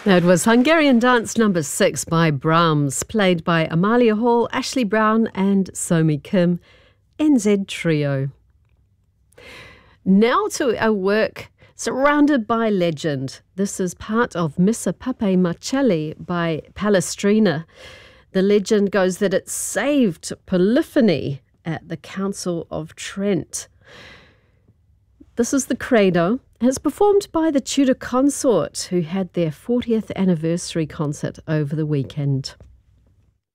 That was Hungarian Dance Number 6 by Brahms, played by Amalia Hall, Ashley Brown and Somi Kim, NZ Trio. Now to a work surrounded by legend. This is part of Missa Pape Marcelli by Palestrina. The legend goes that it saved polyphony at the Council of Trent. This is the Credo. It's performed by the Tudor Consort, who had their 40th anniversary concert over the weekend.